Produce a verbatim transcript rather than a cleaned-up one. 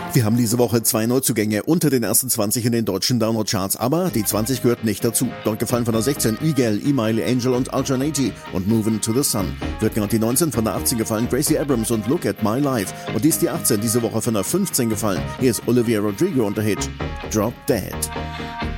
Wir haben diese Woche zwei Neuzugänge unter den ersten zwanzig in den deutschen Download-Charts, aber die zwanzig gehört nicht dazu. Dort gefallen von der sechzehn Igel, Emile, Angel und Alternati und Movin' to the Sun. Wird gerade die neunzehn, von der achtzehn gefallen Gracie Abrams und Look at My Life. Und dies die achtzehn, diese Woche von der fünfzehn gefallen. Hier ist Olivia Rodrigo und der Hit Drop Dead.